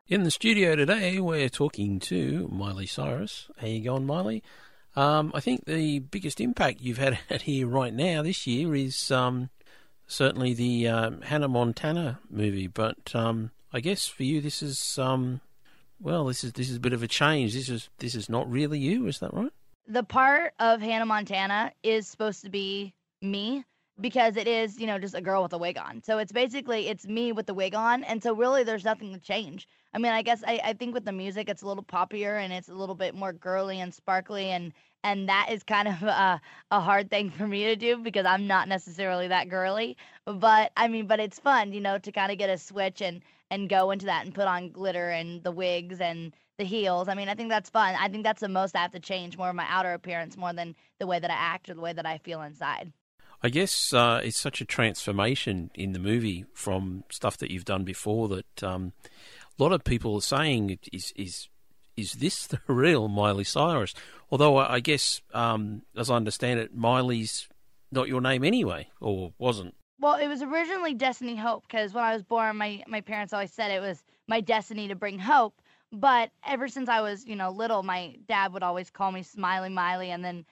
In the studio today, we're talking to Miley Cyrus. How you going, Miley? I think the biggest impact you've had here right now this year is certainly the Hannah Montana movie. But I guess for you, this is this is a bit of a change. This is not really you. Is that right? The part of Hannah Montana is supposed to be me because it is, just a girl with a wig on. So it's me with the wig on. And so really there's nothing to change. I mean, I guess I think with the music, it's a little poppier and it's a little bit more girly and sparkly. And that is kind of a hard thing for me to do because I'm not necessarily that girly. But it's fun, to kind of get a switch and go into that and put on glitter and the wigs and the heels. I mean, I think that's fun. I think that's the most I have to change, more of my outer appearance more than the way that I act or the way that I feel inside. I guess it's such a transformation in the movie from stuff that you've done before that a lot of people are saying, is this the real Miley Cyrus? Although I guess, as I understand it, Miley's not your name anyway, or wasn't. Well, it was originally Destiny Hope because when I was born, my parents always said it was my destiny to bring hope. But ever since I was, little, my dad would always call me Smiley Miley, and then,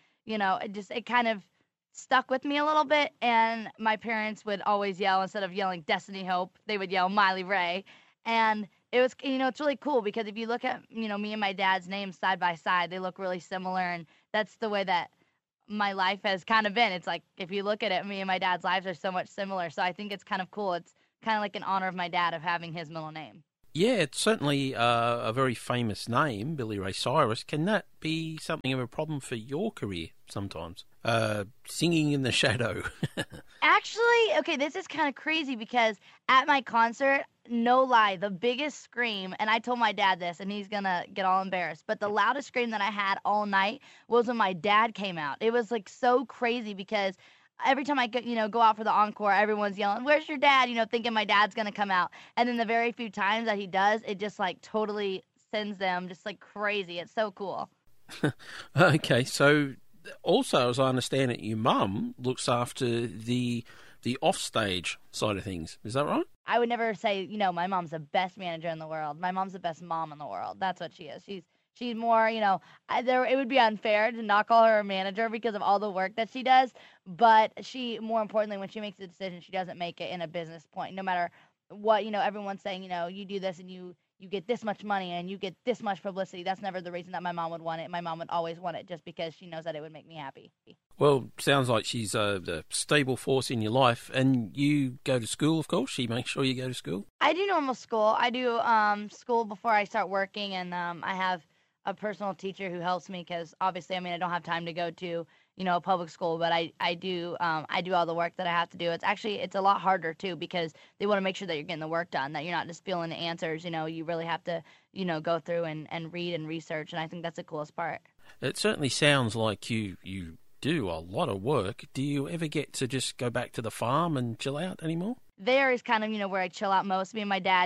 it kind of stuck with me a little bit, and my parents would always yell, instead of yelling Destiny Hope, they would yell Miley Ray. And it was, it's really cool because if you look at, me and my dad's names side by side, they look really similar, and that's the way that my life has kind of been. It's like, if you look at it, me and my dad's lives are so much similar, so I think it's kind of cool. It's kind of like in honor of my dad of having his middle name. Yeah, it's certainly a very famous name, Billy Ray Cyrus. Can that be something of a problem for your career sometimes? Singing in the shadow. Actually, okay, this is kind of crazy because at my concert, no lie, the biggest scream, and I told my dad this, and he's going to get all embarrassed, but the loudest scream that I had all night was when my dad came out. It was, so crazy because every time I go out for the encore, everyone's yelling, "Where's your dad?" Thinking my dad's going to come out. And then the very few times that he does, it just, totally sends them just, crazy. It's so cool. Okay, so also, as I understand it, your mum looks after the offstage side of things. Is that right? I would never say, my mom's the best manager in the world. My mom's the best mom in the world. That's what she is. She's more, it would be unfair to not call her a manager because of all the work that she does. But she, more importantly, when she makes a decision, she doesn't make it in a business point. No matter what, everyone's saying, you do this and you get this much money and you get this much publicity. That's never the reason that my mom would want it. My mom would always want it just because she knows that it would make me happy. Well, sounds like she's a stable force in your life. And you go to school, of course. She makes sure you go to school. I do normal school. I do school before I start working, and I have a personal teacher who helps me because obviously, I don't have time to go to, a public school, but I do all the work that I have to do. It's a lot harder too because they want to make sure that you're getting the work done, that you're not just feeling the answers. You really have to, go through and read and research, and I think that's the coolest part. It certainly sounds like you do a lot of work. Do you ever get to just go back to the farm and chill out anymore? There is kind of, where I chill out most. Me and my dad,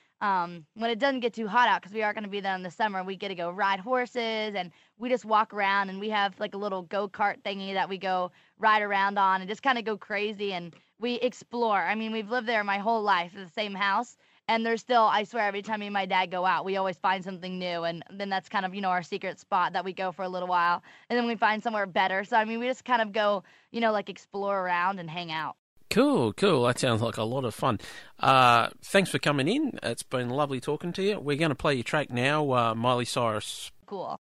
when it doesn't get too hot out, because we are going to be there in the summer, we get to go ride horses, and we just walk around, and we have a little go-kart thingy that we go ride around on and just kind of go crazy, and we explore. We've lived there my whole life in the same house, and there's still, I swear, every time me and my dad go out, we always find something new, and then that's kind of, our secret spot that we go for a little while, and then we find somewhere better. So, we just kind of go, explore around and hang out. Cool. That sounds like a lot of fun. Thanks for coming in. It's been lovely talking to you. We're going to play your track now, Miley Cyrus. Cool.